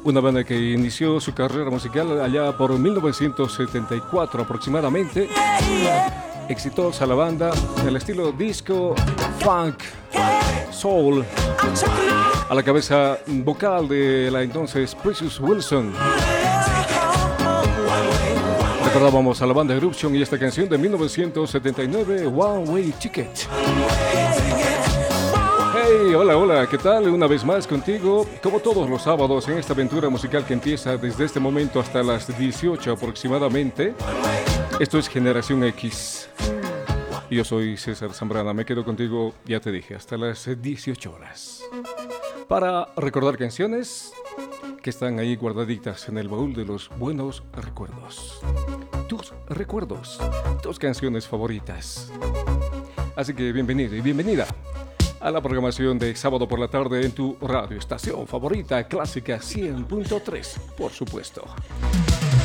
una banda que inició su carrera musical allá por 1974 aproximadamente. Exitosa la banda, del estilo disco, funk, soul. A la cabeza vocal de la entonces Precious Wilson. Recordábamos a la banda Eruption y esta canción de 1979, One Way Ticket. Hey, hola, ¿qué tal? Una vez más contigo, como todos los sábados, en esta aventura musical que empieza desde este momento hasta las 18 aproximadamente. Esto es Generación X. Yo soy César Zambrana, me quedo contigo, ya te dije, hasta las 18 horas. Para recordar canciones que están ahí guardaditas en el baúl de los buenos recuerdos. Tus recuerdos, tus canciones favoritas. Así que bienvenido y bienvenida a la programación de sábado por la tarde en tu radio estación favorita, Clásica 100.3, por supuesto.